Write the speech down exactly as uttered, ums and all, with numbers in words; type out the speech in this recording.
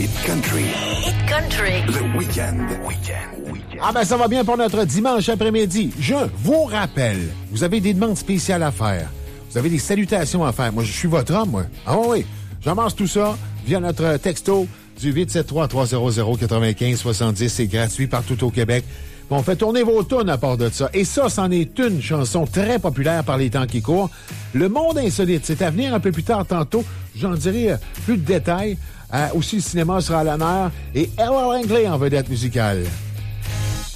Hit Country. Hit Country. Le week-end. Week-end. Ah ben ça va bien pour notre dimanche après-midi. Je vous rappelle, vous avez des demandes spéciales à faire. Vous avez des salutations à faire. Moi, je suis votre homme, moi. Ah oui, j'amasse tout ça via notre texto du huit sept trois, trois zéro zéro, neuf cinq sept zéro. C'est gratuit partout au Québec. Puis on fait tourner vos tunes à part de ça. Et ça, c'en est une chanson très populaire par les temps qui courent. Le monde insolite, c'est à venir un peu plus tard tantôt. J'en dirai euh, plus de détails. Euh, aussi, le cinéma sera à l'honneur. Et Ella Langley en vedette musicale.